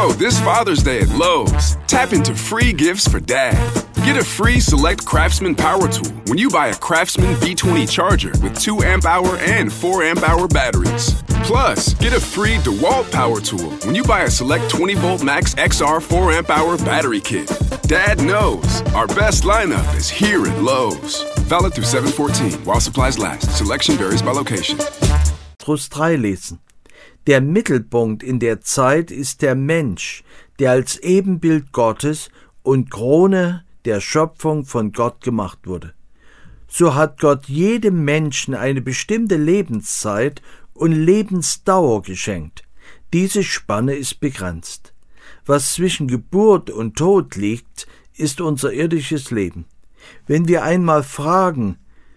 Now, this Father's Day at Lowe's, tap into free gifts for Dad. Get a free Select Craftsman power tool when you buy a Craftsman V20 charger with 2 amp-hour and 4 amp-hour batteries. Plus, get a free DeWalt power tool when you buy a Select 20-volt Max XR 4 amp-hour battery kit. Dad knows our best lineup is here at Lowe's. Valid through 7/14 while supplies last. Selection varies by location. Petrus 3 lesen. Der Mittelpunkt in der Zeit ist der Mensch, der als Ebenbild Gottes und Krone der Schöpfung von Gott gemacht wurde. So hat Gott jedem Menschen eine bestimmte Lebenszeit und Lebensdauer geschenkt. Diese Spanne ist begrenzt. Was zwischen Geburt und Tod liegt, ist unser irdisches Leben. Wenn wir einmal fragen,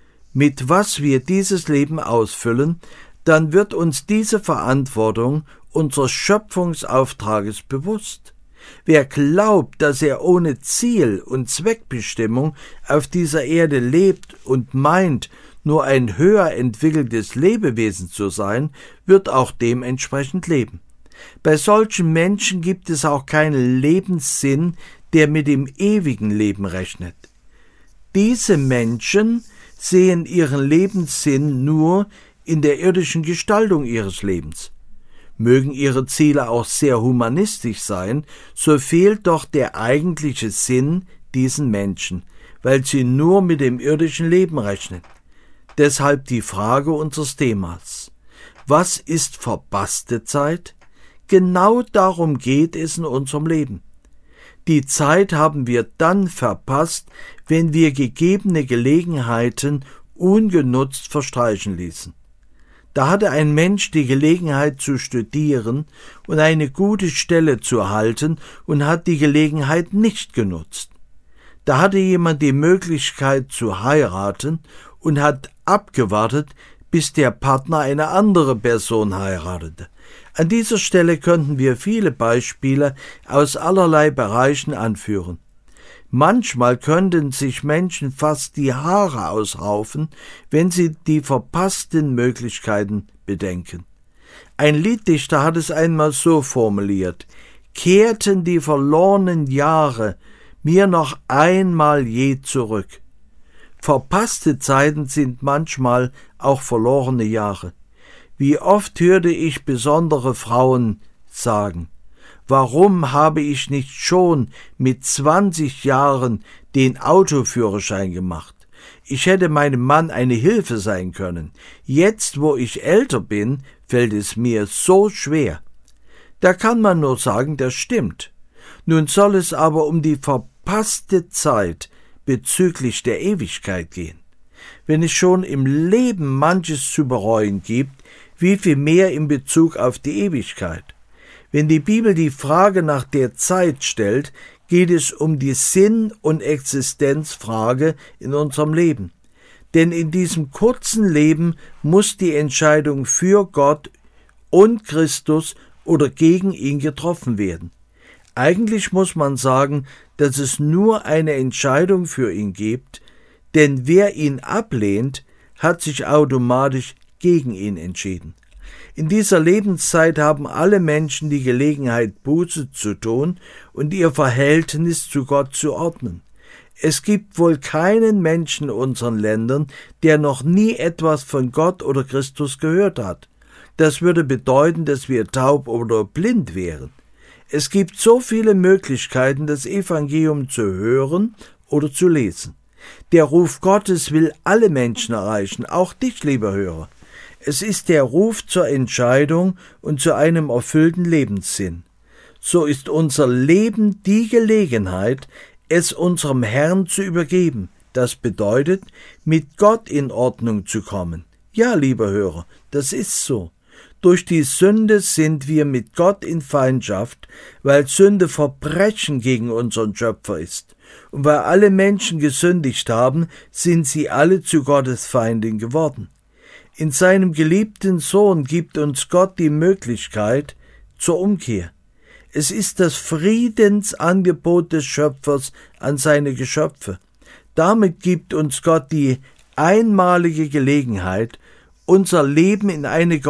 mit was wir dieses Leben ausfüllen, dann wird uns diese Verantwortung unseres Schöpfungsauftrages bewusst. Wer glaubt, dass er ohne Ziel und Zweckbestimmung auf dieser Erde lebt und meint, nur ein höher entwickeltes Lebewesen zu sein, wird auch dementsprechend leben. Bei solchen Menschen gibt es auch keinen Lebenssinn, der mit dem ewigen Leben rechnet. Diese Menschen sehen ihren Lebenssinn nur in der irdischen Gestaltung ihres Lebens. Mögen ihre Ziele auch sehr humanistisch sein, so fehlt doch der eigentliche Sinn diesen Menschen, weil sie nur mit dem irdischen Leben rechnen. Deshalb die Frage unseres Themas. Was ist verpasste Zeit? Genau darum geht es in unserem Leben. Die Zeit haben wir dann verpasst, wenn wir gegebene Gelegenheiten ungenutzt verstreichen ließen. Da hatte ein Mensch die Gelegenheit zu studieren und eine gute Stelle zu erhalten und hat die Gelegenheit nicht genutzt. Da hatte jemand die Möglichkeit zu heiraten und hat abgewartet, bis der Partner eine andere Person heiratete. An dieser Stelle könnten wir viele Beispiele aus allerlei Bereichen anführen. Manchmal könnten sich Menschen fast die Haare ausraufen, wenn sie die verpassten Möglichkeiten bedenken. Ein Lieddichter hat es einmal so formuliert: Kehrten die verlorenen Jahre mir noch einmal je zurück. Verpasste Zeiten sind manchmal auch verlorene Jahre. Wie oft hörte ich besondere Frauen sagen: Warum habe ich nicht schon mit 20 Jahren den Autoführerschein gemacht? Ich hätte meinem Mann eine Hilfe sein können. Jetzt, wo ich älter bin, fällt es mir so schwer. Da kann man nur sagen, das stimmt. Nun soll es aber um die verpasste Zeit bezüglich der Ewigkeit gehen. Wenn es schon im Leben manches zu bereuen gibt, wie viel mehr in Bezug auf die Ewigkeit? Wenn die Bibel die Frage nach der Zeit stellt, geht es um die Sinn- und Existenzfrage in unserem Leben. Denn in diesem kurzen Leben muss die Entscheidung für Gott und Christus oder gegen ihn getroffen werden. Eigentlich muss man sagen, dass es nur eine Entscheidung für ihn gibt, denn wer ihn ablehnt, hat sich automatisch gegen ihn entschieden. In dieser Lebenszeit haben alle Menschen die Gelegenheit, Buße zu tun und ihr Verhältnis zu Gott zu ordnen. Es gibt wohl keinen Menschen in unseren Ländern, der noch nie etwas von Gott oder Christus gehört hat. Das würde bedeuten, dass wir taub oder blind wären. Es gibt so viele Möglichkeiten, das Evangelium zu hören oder zu lesen. Der Ruf Gottes will alle Menschen erreichen, auch dich, lieber Hörer. Es ist der Ruf zur Entscheidung und zu einem erfüllten Lebenssinn. So ist unser Leben die Gelegenheit, es unserem Herrn zu übergeben. Das bedeutet, mit Gott in Ordnung zu kommen. Ja, lieber Hörer, das ist so. Durch die Sünde sind wir mit Gott in Feindschaft, weil Sünde Verbrechen gegen unseren Schöpfer ist. Und weil alle Menschen gesündigt haben, sind sie alle zu Gottes Feinden geworden. In seinem geliebten Sohn gibt uns Gott die Möglichkeit zur Umkehr. Es ist das Friedensangebot des Schöpfers an seine Geschöpfe. Damit gibt uns Gott die einmalige Gelegenheit, unser Leben in eine